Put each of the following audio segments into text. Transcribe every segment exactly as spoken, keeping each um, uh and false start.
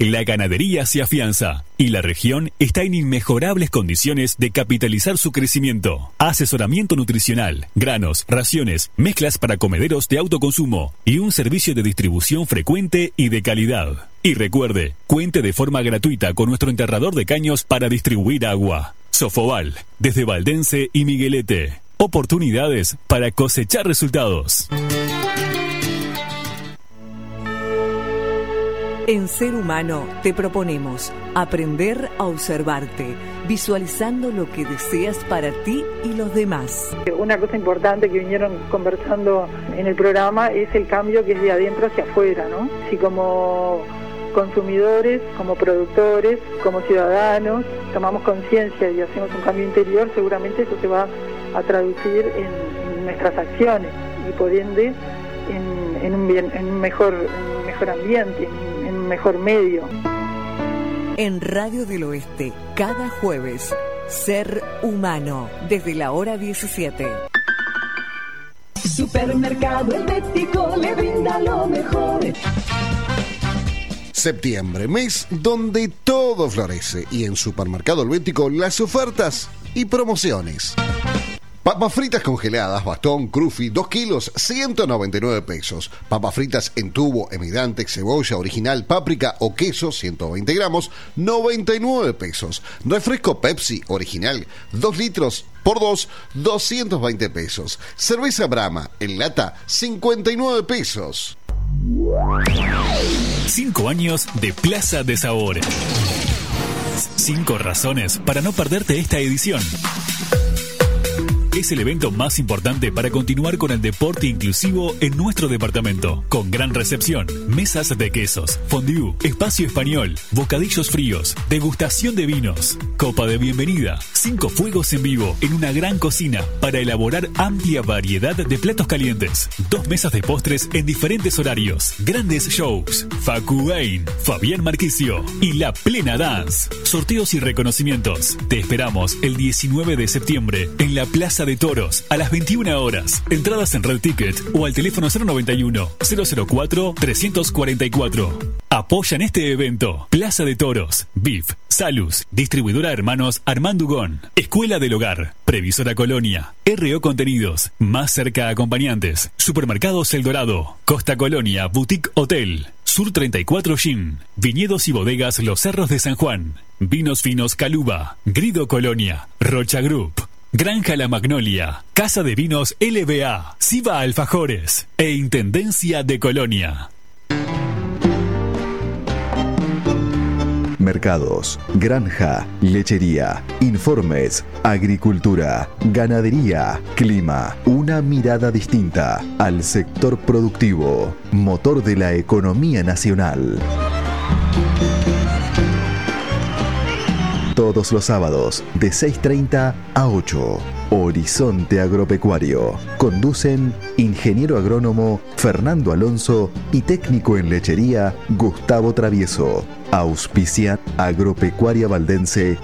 La ganadería se afianza y la región está en inmejorables condiciones de capitalizar su crecimiento. Asesoramiento nutricional, granos, raciones, mezclas para comederos de autoconsumo y un servicio de distribución frecuente y de calidad. Y recuerde, cuente de forma gratuita con nuestro enterrador de caños para distribuir agua. Sofobal, desde Valdense y Miguelete. Oportunidades para cosechar resultados. En Ser Humano te proponemos aprender a observarte, visualizando lo que deseas para ti y los demás. Una cosa importante que vinieron conversando en el programa es el cambio que es de adentro hacia afuera, ¿no? Si como consumidores, como productores, como ciudadanos, tomamos conciencia y hacemos un cambio interior, seguramente eso se va a traducir en, en nuestras acciones y por ende en, en, un, bien, en, un, mejor, en un mejor ambiente, en, en un mejor medio. En Radio del Oeste, cada jueves, Ser Humano, desde la hora diecisiete. Supermercado Helvético le brinda lo mejor. Septiembre, mes donde todo florece, y en Supermercado Helvético las ofertas y promociones. Papas fritas congeladas, bastón, crufi, dos kilos, ciento noventa y nueve pesos. Papas fritas en tubo, Emidantex, cebolla original, páprica o queso, ciento veinte gramos, noventa y nueve pesos. Refresco Pepsi original, dos litros por dos, doscientos veinte pesos. Cerveza Brahma en lata, cincuenta y nueve pesos. Cinco años de Plaza de Sabor. Cinco razones para no perderte esta edición. Es el evento más importante para continuar con el deporte inclusivo en nuestro departamento, con gran recepción, mesas de quesos, fondue, espacio español, bocadillos fríos, degustación de vinos, copa de bienvenida, cinco fuegos en vivo en una gran cocina para elaborar amplia variedad de platos calientes, dos mesas de postres en diferentes horarios, grandes shows, Facu Bain, Fabián Marquicio y La Plena Dance, sorteos y reconocimientos. Te esperamos el diecinueve de septiembre en la Plaza de Toros a las veintiuna horas. Entradas en Red Ticket o al teléfono cero noventa y uno, cero cero cuatro, trescientos cuarenta y cuatro. Apoyan este evento Plaza de Toros, B I F, Salus, Distribuidora Hermanos Armando Ugón, Escuela del Hogar, Previsora Colonia, R O Contenidos, Más Cerca Acompañantes, Supermercados El Dorado, Costa Colonia Boutique Hotel, Sur treinta y cuatro Gym, Viñedos y Bodegas Los Cerros de San Juan, Vinos Finos Caluba, Grido Colonia, Rocha Group, Granja La Magnolia, Casa de Vinos L B A, Siva Alfajores e Intendencia de Colonia. Mercados, granja, lechería, informes, agricultura, ganadería, clima, una mirada distinta al sector productivo, motor de la economía nacional. Todos los sábados de seis treinta a ocho. Horizonte Agropecuario. Conducen ingeniero agrónomo Fernando Alonso y técnico en lechería Gustavo Travieso. Auspicia Agropecuaria Valdense.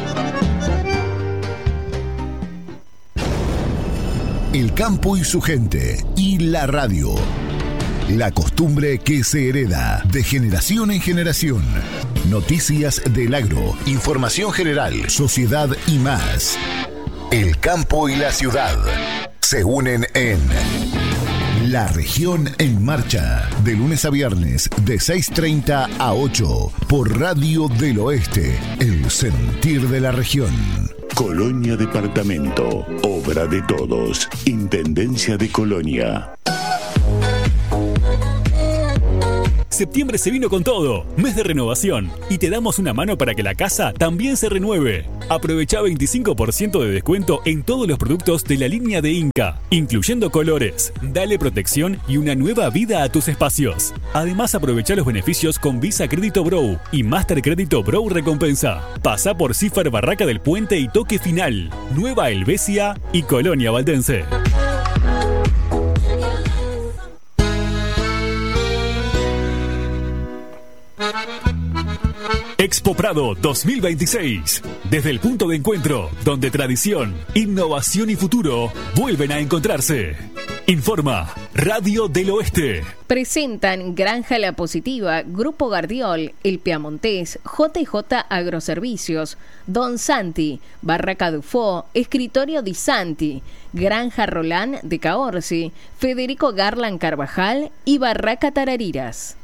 El campo y su gente y la radio. La costumbre que se hereda de generación en generación. Noticias del agro, información general, sociedad y más. El campo y la ciudad se unen en La Región en Marcha, de lunes a viernes de seis treinta a ocho por Radio del Oeste, el sentir de la región. Colonia Departamento, obra de todos, Intendencia de Colonia. Septiembre se vino con todo, mes de renovación, y te damos una mano para que la casa también se renueve. Aprovecha veinticinco por ciento de descuento en todos los productos de la línea de Inca, incluyendo colores. Dale protección y una nueva vida a tus espacios. Además, aprovecha los beneficios con Visa Crédito Brow y Master Crédito Brow Recompensa. Pasa por Cifer Barraca del Puente y Toque Final, Nueva Helvecia y Colonia Valdense. Expo Prado dos mil veintiséis. Desde el punto de encuentro, donde tradición, innovación y futuro vuelven a encontrarse. Informa Radio del Oeste. Presentan Granja La Positiva, Grupo Gardiol, El Piamontés, J y J Agroservicios, Don Santi, Barraca Dufo, Escritorio Di Santi, Granja Rolán de Caorsi, Federico Garland Carvajal y Barraca Tarariras.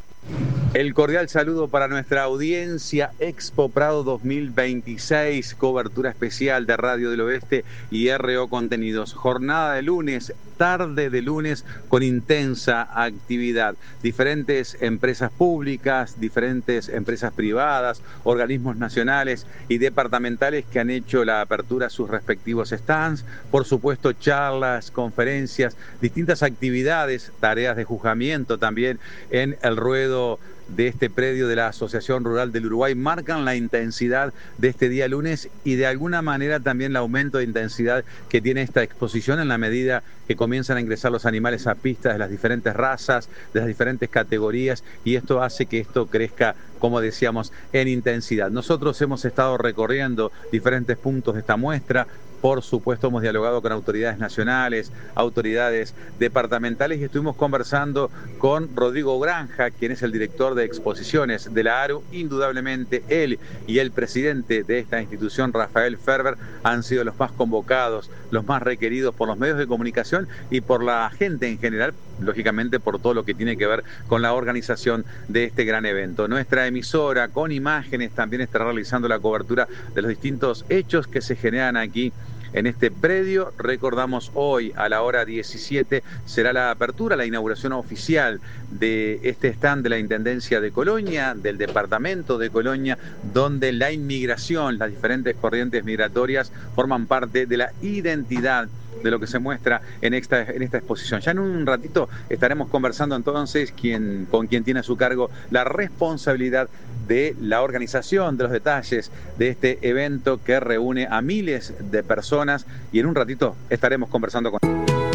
El cordial saludo para nuestra audiencia. Expo Prado dos mil veintiséis, cobertura especial de Radio del Oeste y R O Contenidos. Jornada de lunes, tarde de lunes con intensa actividad. Diferentes empresas públicas, diferentes empresas privadas, organismos nacionales y departamentales que han hecho la apertura a sus respectivos stands. Por supuesto, charlas, conferencias, distintas actividades, tareas de juzgamiento también en el ruedo de este predio de la Asociación Rural del Uruguay marcan la intensidad de este día lunes y de alguna manera también el aumento de intensidad que tiene esta exposición en la medida que comienzan a ingresar los animales a pistas de las diferentes razas, de las diferentes categorías, y esto hace que esto crezca, como decíamos, en intensidad. Nosotros hemos estado recorriendo diferentes puntos de esta muestra. Por supuesto, hemos dialogado con autoridades nacionales, autoridades departamentales y estuvimos conversando con Rodrigo Granja, quien es el director de exposiciones de la ARU. Indudablemente, él y el presidente de esta institución, Rafael Ferber, han sido los más convocados, los más requeridos por los medios de comunicación y por la gente en general, lógicamente por todo lo que tiene que ver con la organización de este gran evento. Nuestra emisora, con imágenes, también está realizando la cobertura de los distintos hechos que se generan aquí en este predio. Recordamos, hoy a la hora diecisiete será la apertura, la inauguración oficial de este stand de la Intendencia de Colonia, del Departamento de Colonia, donde la inmigración, las diferentes corrientes migratorias forman parte de la identidad de lo que se muestra en esta, en esta exposición. Ya en un ratito estaremos conversando entonces quien, con quien tiene a su cargo la responsabilidad de la organización, de los detalles de este evento que reúne a miles de personas, y en un ratito estaremos conversando con...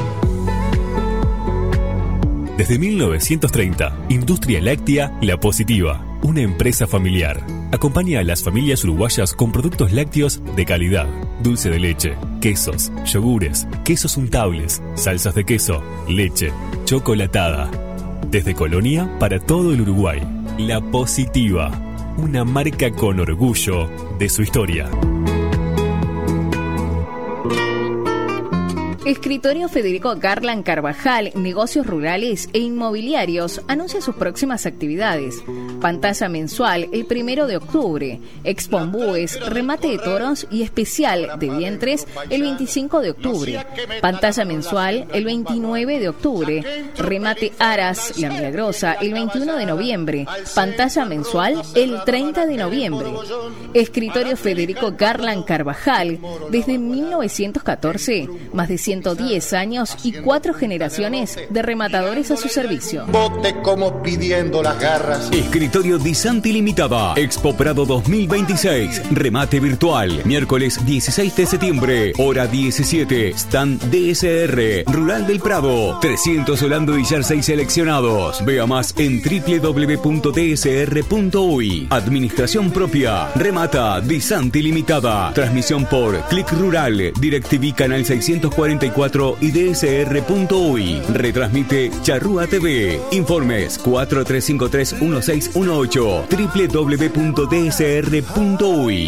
Desde mil novecientos treinta, Industria Láctea La Positiva, una empresa familiar. Acompaña a las familias uruguayas con productos lácteos de calidad, dulce de leche, quesos, yogures, quesos untables, salsas de queso, leche, chocolatada. Desde Colonia para todo el Uruguay. La Positiva, una marca con orgullo de su historia. Escritorio Federico Garland Carvajal, Negocios Rurales e Inmobiliarios, anuncia sus próximas actividades. Pantalla mensual el primero de octubre, Expombúes, remate de toros y especial de vientres el veinticinco de octubre. Pantalla mensual el veintinueve de octubre, remate Aras, La Milagrosa el veintiuno de noviembre. Pantalla mensual el treinta de noviembre. Escritorio Federico Garland Carvajal, desde mil novecientos catorce, más de ciento diez años y cuatro generaciones de rematadores a su servicio. Bote como pidiendo las garras. Escritorio Di Santi Limitada. Expo Prado dos mil veintiséis. Remate virtual. Miércoles dieciséis de septiembre. Hora diecisiete. Stand D S R. Rural del Prado. trescientos Holando y Jersey seleccionados. Vea más en doble u doble u doble u punto d s r punto u y. Administración propia. Remata Di Santi Limitada. Transmisión por Click Rural. DirecTV Canal seiscientos cuarenta y cuatro y D S R punto u y. Retransmite Charrúa T V. Informes cuatro tres cinco tres uno seis uno ocho. doble u doble u doble u punto d s r punto u y.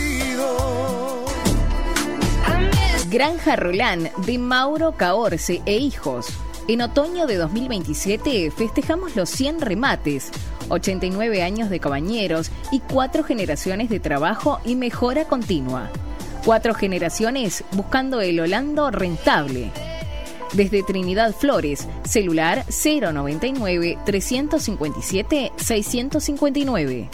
Granja Rolán de Mauro Caorce e Hijos. En otoño de dos mil veintisiete festejamos los cien remates, ochenta y nueve años de cabañeros y cuatro generaciones de trabajo y mejora continua. Cuatro generaciones buscando el Holando rentable. Desde Trinidad Flores, celular cero noventa y nueve, trescientos cincuenta y siete, seiscientos cincuenta y nueve.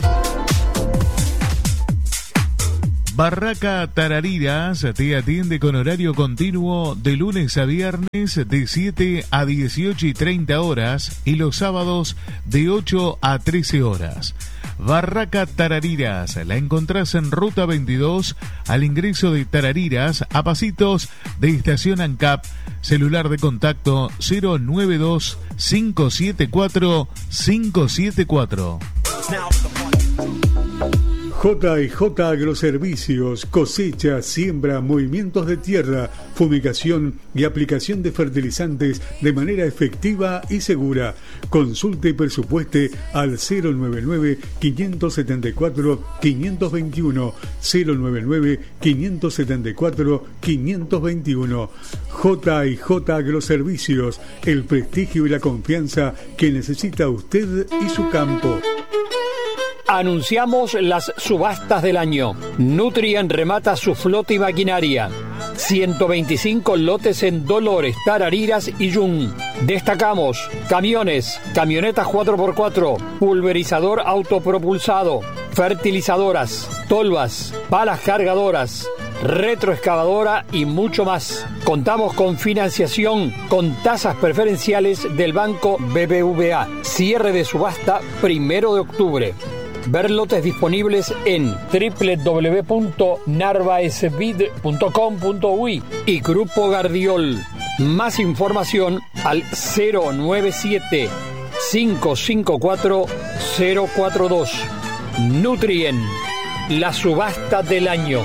Barraca Tarariras te atiende con horario continuo de lunes a viernes de siete a dieciocho y treinta horas y los sábados de ocho a trece horas. Barraca Tarariras, la encontrás en Ruta veintidós, al ingreso de Tarariras, a pasitos de Estación ANCAP, celular de contacto cero nueve dos, cinco siete cuatro, cinco siete cuatro. J y J Agroservicios, cosecha, siembra, movimientos de tierra, fumigación y aplicación de fertilizantes de manera efectiva y segura. Consulte y presupueste al cero nueve nueve, cinco siete cuatro, cinco dos uno, cero nueve nueve, cinco siete cuatro, cinco dos uno. J y J Agroservicios, el prestigio y la confianza que necesita usted y su campo. Anunciamos las subastas del año. Nutrien remata su flota y maquinaria. ciento veinticinco lotes en Dolores, Tarariras y Yun. Destacamos camiones, camionetas cuatro por cuatro, pulverizador autopropulsado, fertilizadoras, tolvas, palas cargadoras, retroexcavadora y mucho más. Contamos con financiación con tasas preferenciales del Banco B B V A. Cierre de subasta primero de octubre. Ver lotes disponibles en doble u doble u doble u punto narvaezvid punto com punto uy y Grupo Gardiol. Más información al cero nueve siete, cinco cinco cuatro, cero cuatro dos. Nutrien, la subasta del año.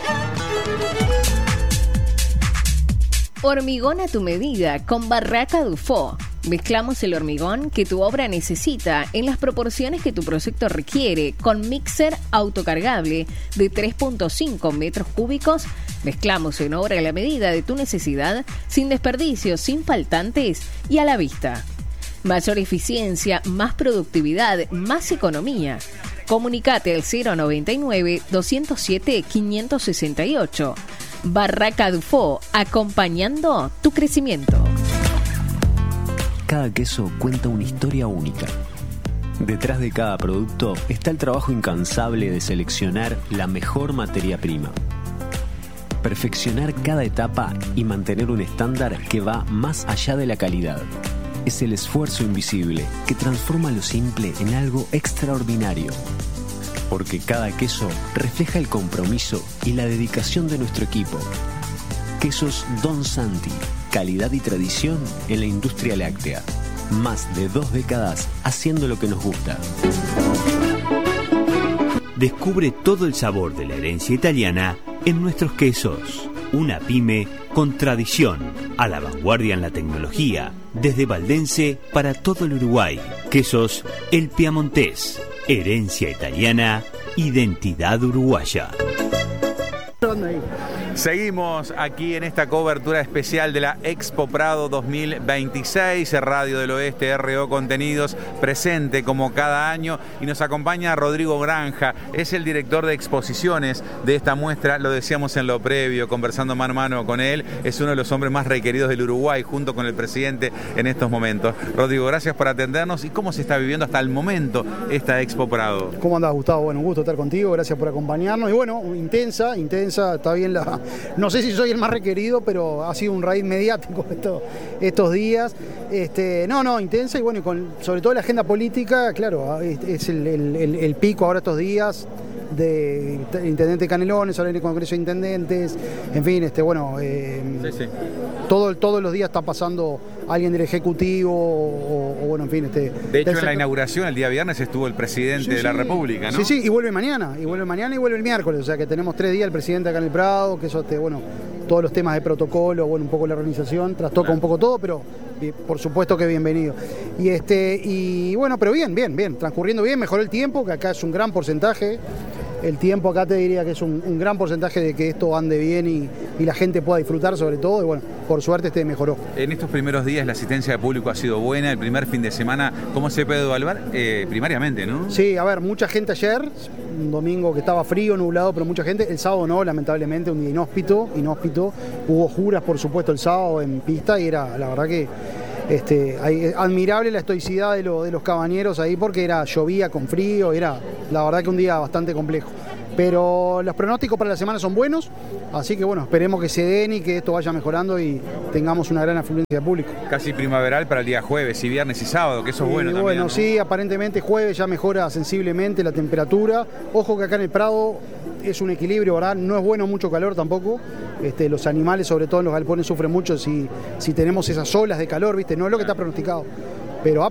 Hormigón a tu medida con Barraca Dufo. Mezclamos el hormigón que tu obra necesita en las proporciones que tu proyecto requiere con mixer autocargable de tres punto cinco metros cúbicos. Mezclamos en obra a la medida de tu necesidad, sin desperdicios, sin faltantes y a la vista. Mayor eficiencia, más productividad, más economía. Comunicate al cero noventa y nueve, doscientos siete, quinientos sesenta y ocho. Barraca Dufo, acompañando tu crecimiento. Cada queso cuenta una historia única. Detrás de cada producto está el trabajo incansable de seleccionar la mejor materia prima, perfeccionar cada etapa y mantener un estándar que va más allá de la calidad. Es el esfuerzo invisible que transforma lo simple en algo extraordinario. Porque cada queso refleja el compromiso y la dedicación de nuestro equipo. Quesos Don Santi, calidad y tradición en la industria láctea. Más de dos décadas haciendo lo que nos gusta. Descubre todo el sabor de la herencia italiana en nuestros quesos. Una pyme con tradición, a la vanguardia en la tecnología, desde Valdense para todo el Uruguay. Quesos El Piamontés, herencia italiana, identidad uruguaya. Seguimos aquí en esta cobertura especial de la Expo Prado dos mil veintiséis, Radio del Oeste, R O Contenidos, presente como cada año, y nos acompaña Rodrigo Granja, es el director de exposiciones de esta muestra, lo decíamos en lo previo, conversando mano a mano con él, es uno de los hombres más requeridos del Uruguay, junto con el presidente en estos momentos. Rodrigo, gracias por atendernos. ¿Y cómo se está viviendo hasta el momento esta Expo Prado? ¿Cómo andás, Gustavo? Bueno, un gusto estar contigo, gracias por acompañarnos, y bueno, intensa, intensa, está bien la... No sé si soy el más requerido, pero ha sido un raíz mediático esto, estos días. Este, no, no, intensa y bueno, y con, sobre todo la agenda política, claro, es, es el, el, el pico ahora estos días de Intendente Canelones, ahora en el Congreso de Intendentes, en fin, este, bueno, eh, sí, sí. Todo, todos los días está pasando alguien del Ejecutivo o, o bueno, en fin. Este, de hecho, en la inauguración, el día viernes, estuvo el presidente sí, de la sí. República, ¿no? Sí, sí, y vuelve mañana, y vuelve mañana y vuelve el miércoles, o sea que tenemos tres días el presidente acá en el Prado, que eso, este, bueno, todos los temas de protocolo, bueno, un poco la organización, trastoca un poco todo, pero por supuesto que bienvenido. Y este, y bueno, pero bien, bien, bien, transcurriendo bien, mejoró el tiempo, que acá es un gran porcentaje. El tiempo acá te diría que es un, un gran porcentaje de que esto ande bien y, y la gente pueda disfrutar sobre todo, y bueno, por suerte este mejoró. En estos primeros días la asistencia de público ha sido buena, el primer fin de semana, ¿cómo se puede evaluar? Eh, primariamente, ¿no? Sí, a ver, mucha gente ayer, un domingo que estaba frío, nublado, pero mucha gente, el sábado no, lamentablemente, un día inhóspito, inhóspito, hubo juras por supuesto el sábado en pista y era, la verdad que Este, hay, admirable la estoicidad de, lo, de los cabañeros ahí porque era llovía con frío, era la verdad que un día bastante complejo. Pero los pronósticos para la semana son buenos, así que bueno, esperemos que se den y que esto vaya mejorando y tengamos una gran afluencia de público. Casi primaveral para el día jueves y viernes y sábado, que eso es sí, bueno también. Bueno, ¿no? Sí, aparentemente jueves ya mejora sensiblemente la temperatura. Ojo que acá en el Prado es un equilibrio, ¿verdad? No es bueno mucho calor tampoco. Este, los animales, sobre todo en los galpones, sufren mucho si, si tenemos esas olas de calor, ¿viste? No es lo que está pronosticado. Pero